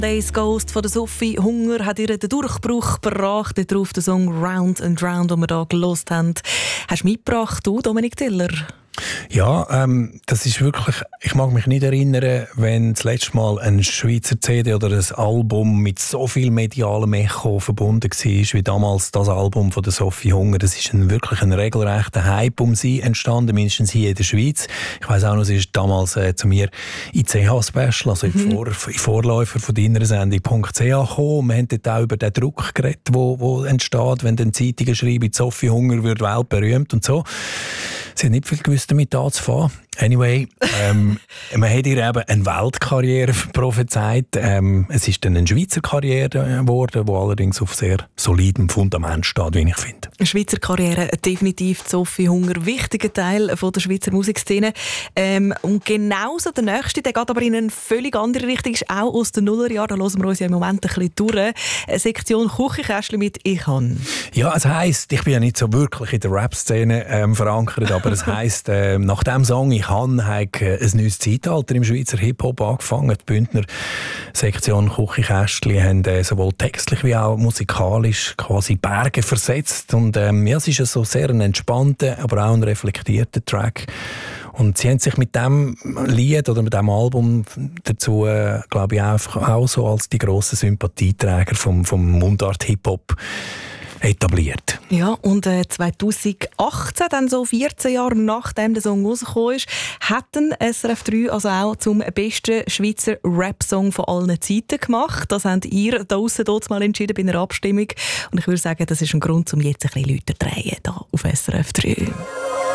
Days Ghost von der Sophie Hunger hat ihr den Durchbruch gebracht. Darauf der Song Round and Round, den wir hier gehört haben. Hast du mitgebracht, du, Dominik Tiller? Ja, das ist wirklich, ich mag mich nicht erinnern, wenn das letzte Mal ein Schweizer CD oder ein Album mit so viel medialem Echo verbunden war, wie damals das Album von der Sophie Hunger. Das ist wirklich ein regelrechter Hype um sie entstanden, mindestens hier in der Schweiz. Ich weiss auch noch, sie ist damals zu mir in CH-Special, also im Vorläufer von deiner Sendung .ch gekommen. Wir haben dort auch über den Druck geredet, der entsteht, wenn dann Zeitungen schreiben, Sophie Hunger wird weltberühmt und so. Sie hat nicht viel gewusst, damit anzufangen. Anyway, man hat ihr eben eine Weltkarriere prophezeit. Es ist dann eine Schweizer Karriere geworden, die allerdings auf sehr solidem Fundament steht, wie ich finde. Eine Schweizer Karriere, definitiv Sophie Hunger, wichtiger Teil von der Schweizer Musikszene. Und genauso der nächste, der geht aber in eine völlig andere Richtung, ist auch aus den Nullerjahren. Da hören wir uns ja im Moment ein bisschen durch. Eine Sektion Küchenkästchen mit «Ich han». Ja, es heisst, ich bin ja nicht so wirklich in der Rap-Szene verankert, aber es heisst, nach dem Song «Ich han» hat ein neues Zeitalter im Schweizer Hip-Hop angefangen. Die Bündner Sektion Küchenkästchen haben sowohl textlich wie auch musikalisch quasi Berge versetzt. Und ja, es ist so sehr ein entspannter, aber auch ein reflektierter Track. Und sie haben sich mit dem Lied oder mit dem Album dazu, glaube ich, auch so als die grossen Sympathieträger vom Mundart-Hip-Hop etabliert. Ja, und 2018, dann so 14 Jahre nachdem der Song rausgekommen ist, hat SRF 3 also auch zum besten Schweizer Rap-Song von allen Zeiten gemacht. Das habt ihr draussen mal entschieden bei einer Abstimmung. Und ich würde sagen, das ist ein Grund, um jetzt ein bisschen Leute zu drehen hier auf SRF 3.